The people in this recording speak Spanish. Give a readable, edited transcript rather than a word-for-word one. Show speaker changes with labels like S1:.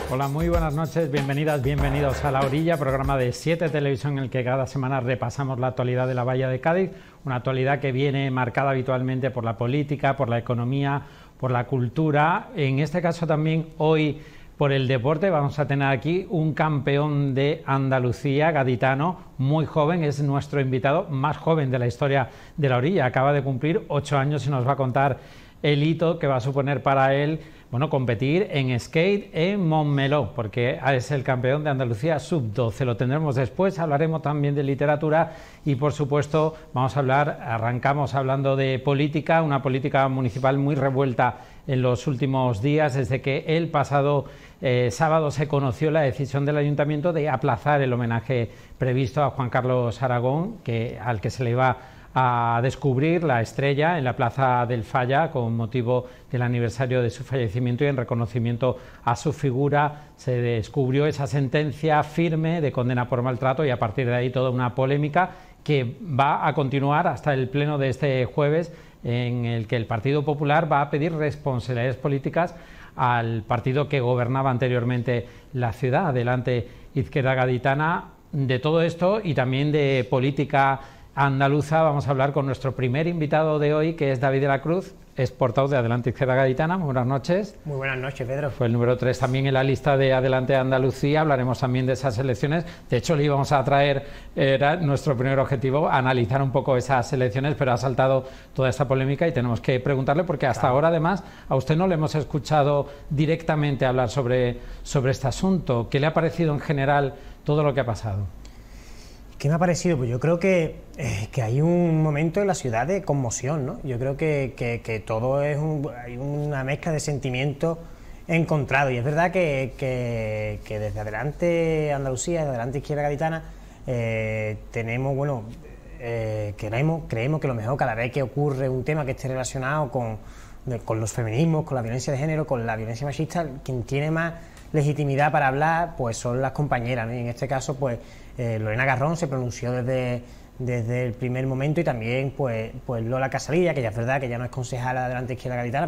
S1: Hola, muy buenas noches, bienvenidas, bienvenidos a La Orilla, programa de 7 Televisión en el que cada semana repasamos la actualidad de la Bahía de Cádiz, una actualidad que viene marcada habitualmente por la política, por la economía, por la cultura, en este caso también hoy por el deporte. Vamos a tener aquí un campeón de Andalucía, gaditano, muy joven, es nuestro invitado más joven de la historia de La Orilla, acaba de cumplir 8 años y nos va a contar el hito que va a suponer para él, bueno, competir en skate en Montmeló, porque es el campeón de Andalucía sub-12. Lo tendremos después, hablaremos también de literatura y, por supuesto, arrancamos hablando de política, una política municipal muy revuelta en los últimos días, desde que el pasado sábado se conoció la decisión del Ayuntamiento de aplazar el homenaje previsto a Juan Carlos Aragón, al que se le iba a descubrir la estrella en la Plaza del Falla con motivo del aniversario de su fallecimiento, y en reconocimiento a su figura se descubrió esa sentencia firme de condena por maltrato, y a partir de ahí toda una polémica que va a continuar hasta el pleno de este jueves, en el que el Partido Popular va a pedir responsabilidades políticas al partido que gobernaba anteriormente la ciudad. Adelante, Izquierda Gaditana. De todo esto y también de política andaluza vamos a hablar con nuestro primer invitado de hoy, que es David de la Cruz, es portavoz de Adelante Izquierda Gaditana. Muy buenas noches.
S2: Muy buenas noches, Pedro.
S1: Fue el número 3 también en la lista de Adelante Andalucía. Hablaremos también de esas elecciones. De hecho, le íbamos a traer, era nuestro primer objetivo, analizar un poco esas elecciones, pero ha saltado toda esta polémica y tenemos que preguntarle, porque hasta ahora, además, a usted no le hemos escuchado directamente hablar sobre este asunto. ¿Qué le ha parecido en general todo lo que ha pasado?
S2: ¿Qué me ha parecido? Pues yo creo que hay un momento en la ciudad de conmoción, ¿no? Yo creo que todo hay una mezcla de sentimientos encontrados, y es verdad que desde Adelante Andalucía, desde Adelante Izquierda Gaditana, tenemos, creemos que lo mejor, cada vez que ocurre un tema que esté relacionado con los feminismos, con la violencia de género, con la violencia machista, quien tiene más legitimidad para hablar pues son las compañeras, ¿no? Y en este caso pues Lorena Garrón se pronunció desde el primer momento, y también pues Lola Casalilla, que ya es verdad que ya no es concejala de Adelante Izquierda Gaditana,